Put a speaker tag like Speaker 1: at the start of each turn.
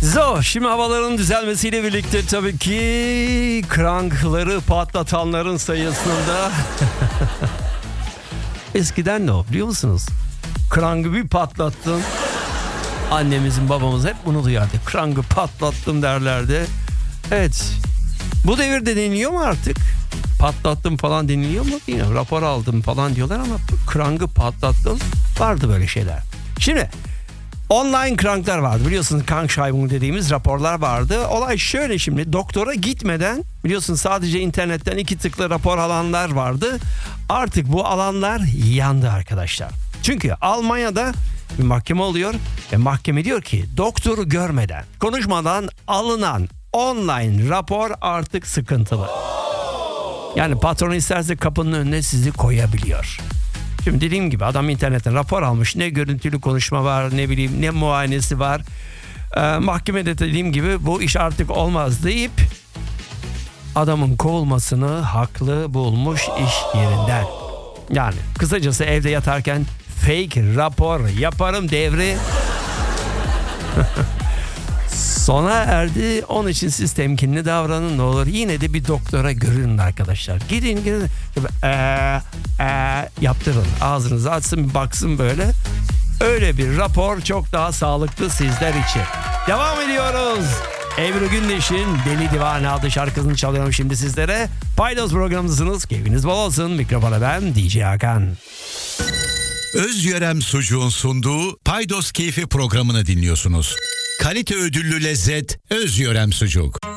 Speaker 1: Şimdi havaların düzelmesiyle birlikte tabii ki krankları patlatanların sayısında eskiden ne o biliyor musunuz? Krangı bir patlattın. Annemizin babamız hep bunu duyardı. Krangı patlattım derlerdi. Evet. Bu devirde deniliyor mu artık? Patlattım falan deniliyor mu? Bilmiyorum. Rapor aldım falan diyorlar ama krangı patlattım. Vardı böyle şeyler. Şimdi online kranklar vardı. Biliyorsunuz Krankschreibung dediğimiz raporlar vardı. Olay şöyle şimdi. Doktora gitmeden biliyorsunuz sadece internetten 2 tıkla rapor alanlar vardı. Artık bu alanlar yandı arkadaşlar. Çünkü Almanya'da bir mahkeme oluyor ve mahkeme diyor ki doktoru görmeden, konuşmadan alınan online rapor artık sıkıntılı. Yani patron isterse kapının önüne sizi koyabiliyor. Şimdi dediğim gibi adam internetten rapor almış. Ne görüntülü konuşma var, ne bileyim ne muayenesi var. Mahkemede dediğim gibi bu iş artık olmaz deyip adamın kovulmasını haklı bulmuş iş yerinden. Yani kısacası evde yatarken fake rapor yaparım devri sona erdi. Onun için siz temkinli davranın ne olur. Yine de bir doktora görün arkadaşlar. Gidin. Yaptırın. Ağzınızı açsın bir baksın böyle. Öyle bir rapor çok daha sağlıklı sizler için. Devam ediyoruz. Ebru Gündeş'in Deli Divane adlı şarkısını çalıyorum şimdi sizlere. Paydos programındasınız. Keyfiniz bol olsun. Mikrofona ben DJ Hakan.
Speaker 2: Özyörem Sucuğun sunduğu Paydos Keyfi programını dinliyorsunuz. Kalite ödüllü lezzet Özyörem Sucuk.